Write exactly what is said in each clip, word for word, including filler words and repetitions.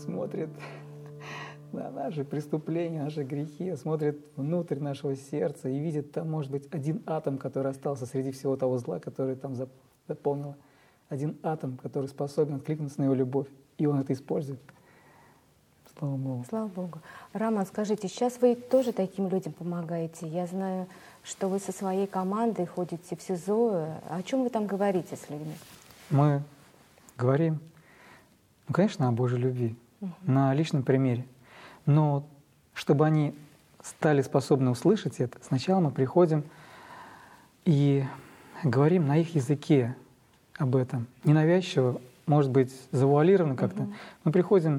смотрит на наши преступления, наши грехи, смотрит внутрь нашего сердца и видит там, может быть, один атом, который остался среди всего того зла, который там заполнило. Один атом, который способен откликнуться на его любовь. И он это использует. Слава Богу. Слава Богу. Роман, скажите, сейчас вы тоже таким людям помогаете? Я знаю, что вы со своей командой ходите в СИЗО. О чем вы там говорите с людьми? Мы говорим, ну, конечно, о Божьей любви, угу. на личном примере. Но чтобы они стали способны услышать это, сначала мы приходим и говорим на их языке об этом. Ненавязчиво, может быть, завуалированно как-то. Угу. Мы приходим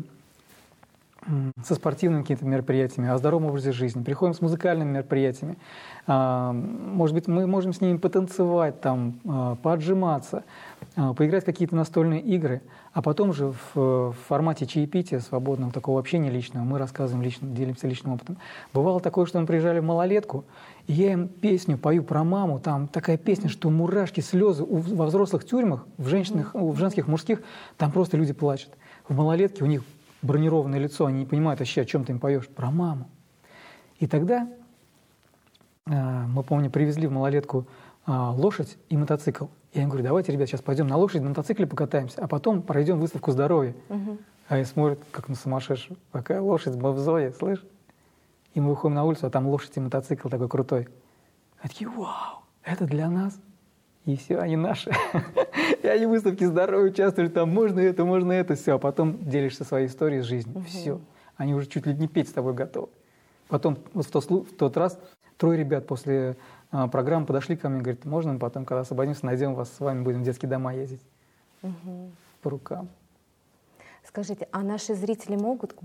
со спортивными какими-то мероприятиями, о здоровом образе жизни, приходим с музыкальными мероприятиями. Может быть, мы можем с ними потанцевать, там, поотжиматься, поиграть в какие-то настольные игры, а потом же в формате чаепития, свободного такого общения личного, мы рассказываем лично, делимся личным опытом. Бывало такое, что мы приезжали в малолетку, и я им песню пою про маму, там такая песня, что мурашки, слезы. Во взрослых тюрьмах, в, женщинах, в женских, мужских, там просто люди плачут. В малолетке у них бронированное лицо, они не понимают вообще, о чем ты им поешь, про маму. И тогда э, мы, помню, привезли в малолетку э, лошадь и мотоцикл. Я им говорю, давайте, ребят, сейчас пойдем на лошади, на мотоцикле покатаемся, а потом пройдем выставку здоровья. Угу. А они смотрят, как на сумасшедшую. Какая лошадь в Мавзое, слышь? И мы выходим на улицу, а там лошадь и мотоцикл такой крутой. Они такие, вау, это для нас. И все, они наши. И они в выставке здоровья участвуют, там можно это, можно это, все. А потом делишься своей историей с жизнью. Угу. Все. Они уже чуть ли не петь с тобой готовы. Потом вот в тот, в тот раз трое ребят после а, программы подошли ко мне и говорят, можно мы потом, когда освободимся, найдем вас, с вами будем в детские дома ездить. Угу. По рукам. Скажите, а наши зрители могут